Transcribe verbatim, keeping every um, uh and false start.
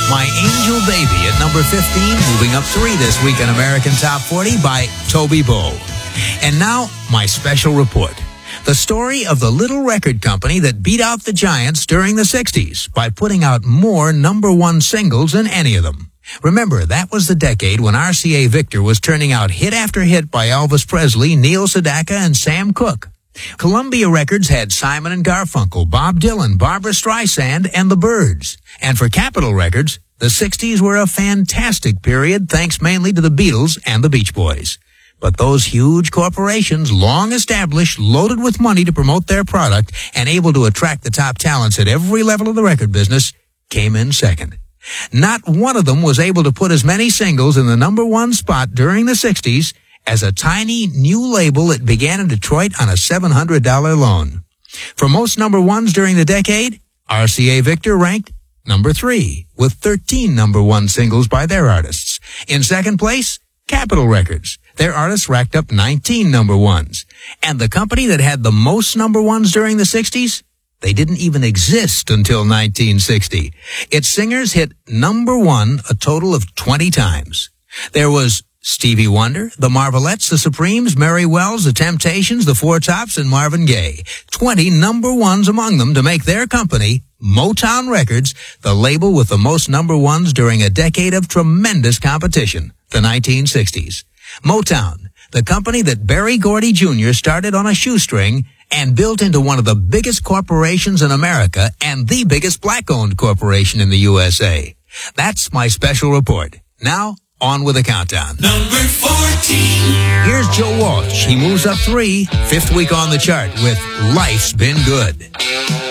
My Angel Baby at number fifteen, moving up three this week on American Top forty by Toby Bo. And now, my special report. The story of the little record company that beat out the giants during the sixties by putting out more number one singles than any of them. Remember, that was the decade when R C A Victor was turning out hit after hit by Elvis Presley, Neil Sedaka, and Sam Cooke. Columbia Records had Simon and Garfunkel, Bob Dylan, Barbra Streisand, and the Byrds. And for Capitol Records, the sixties were a fantastic period thanks mainly to the Beatles and the Beach Boys. But those huge corporations, long established, loaded with money to promote their product, and able to attract the top talents at every level of the record business, came in second. Not one of them was able to put as many singles in the number one spot during the sixties as a tiny new label that began in Detroit on a seven hundred dollars loan. For most number ones during the decade, R C A Victor ranked number three, with thirteen number one singles by their artists. In second place, Capitol Records. Their artists racked up nineteen number ones. And the company that had the most number ones during the sixties, they didn't even exist until nineteen sixty. Its singers hit number one a total of twenty times. There was Stevie Wonder, the Marvelettes, the Supremes, Mary Wells, the Temptations, the Four Tops, and Marvin Gaye. twenty number ones among them to make their company, Motown Records, the label with the most number ones during a decade of tremendous competition, the nineteen sixties. Motown, the company that Berry Gordy Junior started on a shoestring and built into one of the biggest corporations in America and the biggest black-owned corporation in the U S A. That's my special report. Now, on with the countdown. Number fourteen. Here's Joe Walsh. He moves up three, fifth week on the chart with Life's Been Good.